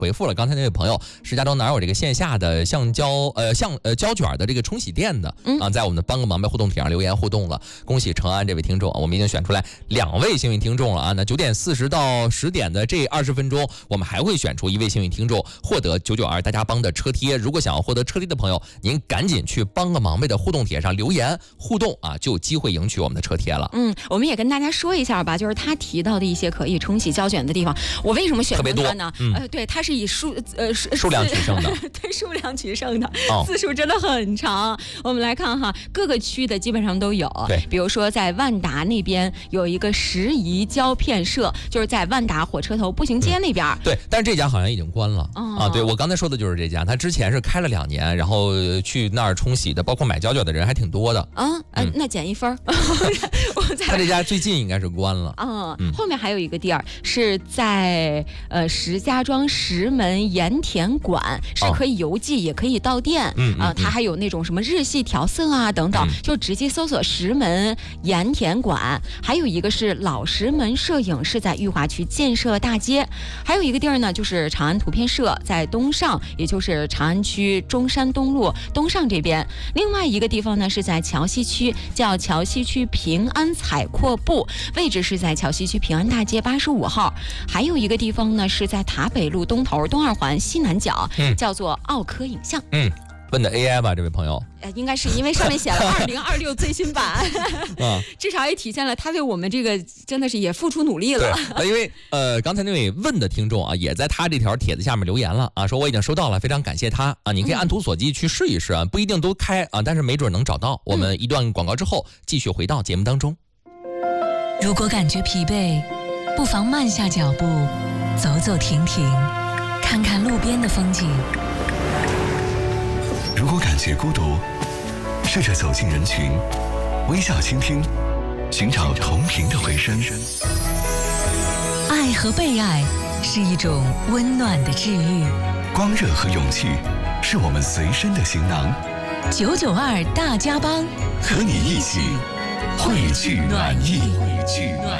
回复了刚才那位朋友，石家庄哪有这个线下的橡胶卷的这个冲洗店的在我们的帮个忙呗互动帖上留言互动了。恭喜成安这位听众，我们已经选出来2位幸运听众了啊！那9点40到10点的这20分钟，我们还会选出1位幸运听众，获得992大家帮的车贴。如果想要获得车贴的朋友，您赶紧去帮个忙呗的互动帖上留言互动啊，就有机会赢取我们的车贴了。 我们也跟大家说一下吧，就是他提到的一些可以冲洗胶卷的地方，我为什么选择它呢？对，它是以数量取胜的， 对，数量取胜的，字数真的很长。我们来看哈，各个区的基本上都有。 对， 比如说在万达那边有一个时宜胶片社，就是在万达火车头步行街那边。 对，但是这家好像已经关了对，我刚才说的就是这家，他之前是开了2年，然后去那儿冲洗的，包括买胶卷的人还挺多的。 那减1分。 他这家最近应该是关了。 后面还有一个地儿是在石家庄石门盐田馆，是可以邮寄也可以到店。它还有那种什么日系调色啊等等，就直接搜索石门盐田馆。还有一个是老石门摄影，是在裕华区建设大街。还有一个地儿呢，就是长安图片社，在东上，也就是长安区中山东路东上这边。另外一个地方呢是在桥西区，叫桥西区平安采阔部，位置是在桥西区平安大街85号。还有一个地方呢是在塔北路东头东2环西南角，叫做奥科影像。 问的 AI 吧，这位朋友。 应该是因为上面写了2026最新版，至少也体现了他为我们这个真的是也付出努力了。 对，因为刚才那位问的听众啊，也在他这条帖子下面留言了啊，说我已经收到了，非常感谢他啊，你可以按图索骥去试一试啊，不一定都开啊，但是没准能找到。我们一段广告之后继续回到节目当中。 如果感觉疲惫，不妨慢下脚步，走走停停，看看路边的风景。 如果感觉孤独，试着走进人群，微笑倾听，寻找同频的回声。 爱和被爱是一种温暖的治愈， 光热和勇气是我们随身的行囊。 992大家帮， 和你一起汇聚暖意。